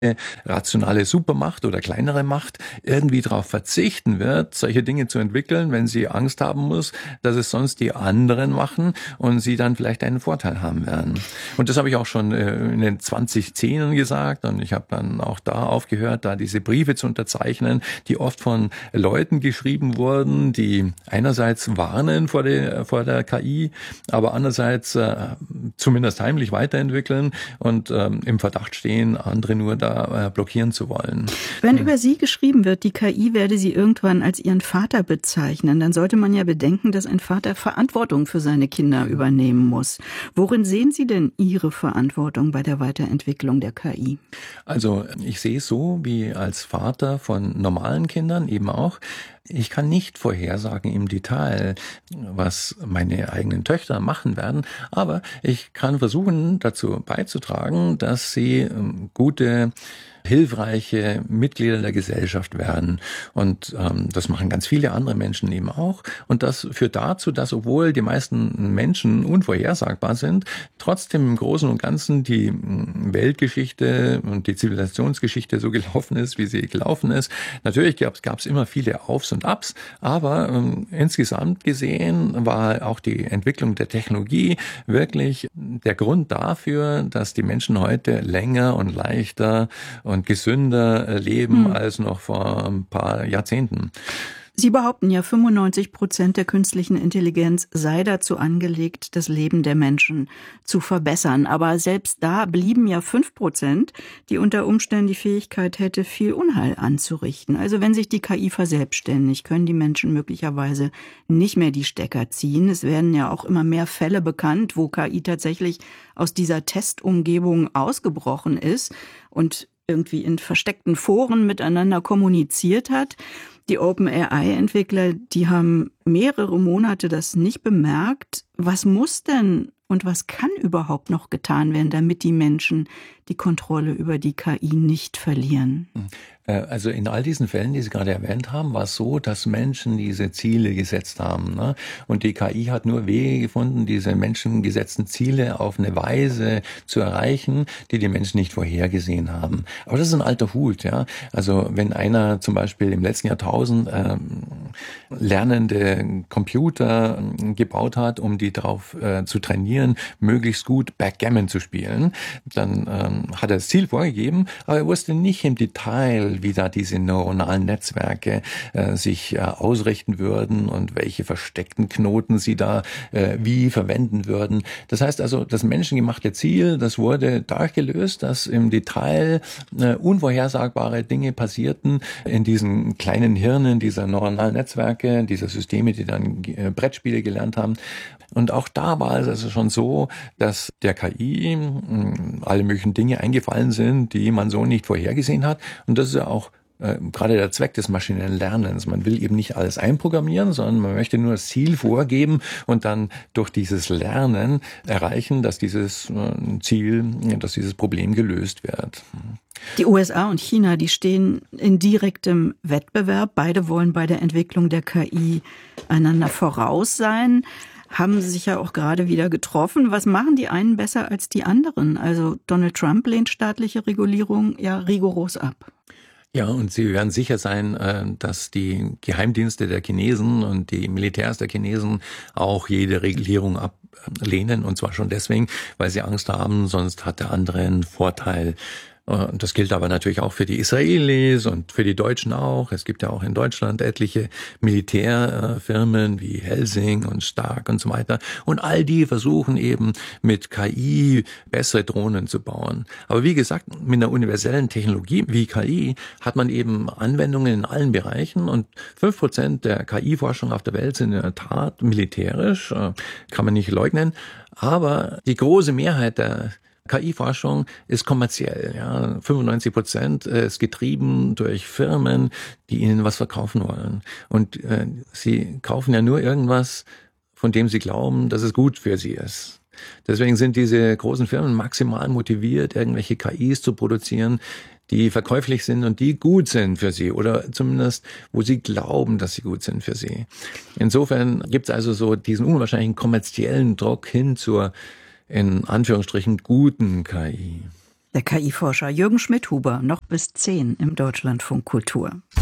rationale Supermacht oder kleinere Macht irgendwie darauf verzichten wird, solche Dinge zu entwickeln, wenn sie Angst haben muss, dass es sonst die anderen machen und sie dann vielleicht einen Vorteil haben werden. Und das habe ich auch schon in den 2010ern gesagt und ich habe dann auch da aufgehört, da diese Briefe zu unterzeichnen, die oft von Leuten geschrieben wurden, die einerseits warnen vor der KI, aber andererseits zumindest heimlich weiterentwickeln und im Verdacht stehen, andere nur da blockieren zu wollen. Wenn über Sie geschrieben wird, die KI werde Sie irgendwann als Ihren Vater bezeichnen, dann sollte man ja bedenken, dass ein Vater Verantwortung für seine Kinder übernehmen muss. Worin sehen Sie denn Ihre Verantwortung bei der Weiterentwicklung der KI? Also ich sehe es so, wie als Vater von normalen Kindern eben auch, ich kann nicht vorhersagen im Detail, was meine eigenen Töchter machen werden, aber ich kann versuchen, dazu beizutragen, dass sie gute, hilfreiche Mitglieder der Gesellschaft werden. Und das machen ganz viele andere Menschen eben auch. Und das führt dazu, dass obwohl die meisten Menschen unvorhersagbar sind, trotzdem im Großen und Ganzen die Weltgeschichte und die Zivilisationsgeschichte so gelaufen ist, wie sie gelaufen ist. Natürlich gab es immer viele Aufs und Ups, aber insgesamt gesehen war auch die Entwicklung der Technologie wirklich der Grund dafür, dass die Menschen heute länger und leichter und gesünder leben als noch vor ein paar Jahrzehnten. Sie behaupten ja, 95% der künstlichen Intelligenz sei dazu angelegt, das Leben der Menschen zu verbessern. Aber selbst da blieben ja 5%, die unter Umständen die Fähigkeit hätte, viel Unheil anzurichten. Also wenn sich die KI verselbstständigt, können die Menschen möglicherweise nicht mehr die Stecker ziehen. Es werden ja auch immer mehr Fälle bekannt, wo KI tatsächlich aus dieser Testumgebung ausgebrochen ist und irgendwie in versteckten Foren miteinander kommuniziert hat. Die OpenAI-Entwickler, die haben mehrere Monate das nicht bemerkt. Was muss denn und was kann überhaupt noch getan werden, damit die Menschen die Kontrolle über die KI nicht verlieren? Also in all diesen Fällen, die Sie gerade erwähnt haben, war es so, dass Menschen diese Ziele gesetzt haben, ne? Und die KI hat nur Wege gefunden, diese menschengesetzten Ziele auf eine Weise zu erreichen, die die Menschen nicht vorhergesehen haben. Aber das ist ein alter Hut, ja. Also wenn einer zum Beispiel im letzten Jahrtausend lernende Computer gebaut hat, um die darauf zu trainieren, möglichst gut Backgammon zu spielen, dann hat er das Ziel vorgegeben, aber er wusste nicht im Detail, wie da diese neuronalen Netzwerke sich ausrichten würden und welche versteckten Knoten sie da wie verwenden würden. Das heißt also, das menschengemachte Ziel, das wurde dadurch gelöst, dass im Detail unvorhersagbare Dinge passierten in diesen kleinen Hirnen dieser neuronalen Netzwerke, dieser Systeme, die dann Brettspiele gelernt haben. Und auch da war es also schon so, dass der KI alle möglichen Dinge eingefallen sind, die man so nicht vorhergesehen hat. Und das ist ja auch gerade der Zweck des maschinellen Lernens. Man will eben nicht alles einprogrammieren, sondern man möchte nur das Ziel vorgeben und dann durch dieses Lernen erreichen, dass dieses Ziel, dass dieses Problem gelöst wird. Die USA und China, die stehen in direktem Wettbewerb. Beide wollen bei der Entwicklung der KI einander voraus sein. Haben sich ja auch gerade wieder getroffen. Was machen die einen besser als die anderen? Also Donald Trump lehnt staatliche Regulierung ja rigoros ab. Ja, und Sie werden sicher sein, dass die Geheimdienste der Chinesen und die Militärs der Chinesen auch jede Regulierung ablehnen. Und zwar schon deswegen, weil sie Angst haben, sonst hat der andere einen Vorteil. Das gilt aber natürlich auch für die Israelis und für die Deutschen auch. Es gibt ja auch in Deutschland etliche Militärfirmen wie Helsing und Stark und so weiter. Und all die versuchen eben mit KI bessere Drohnen zu bauen. Aber wie gesagt, mit einer universellen Technologie wie KI hat man eben Anwendungen in allen Bereichen. Und 5% der KI-Forschung auf der Welt sind in der Tat militärisch, kann man nicht leugnen. Aber die große Mehrheit der KI-Forschung ist kommerziell. Ja. 95% ist getrieben durch Firmen, die ihnen was verkaufen wollen. Und sie kaufen ja nur irgendwas, von dem sie glauben, dass es gut für sie ist. Deswegen sind diese großen Firmen maximal motiviert, irgendwelche KIs zu produzieren, die verkäuflich sind und die gut sind für sie oder zumindest, wo sie glauben, dass sie gut sind für sie. Insofern gibt es also so diesen unwahrscheinlichen kommerziellen Druck hin zur in Anführungsstrichen guten KI. Der KI-Forscher Jürgen Schmidhuber noch bis 10 im Deutschlandfunk Kultur.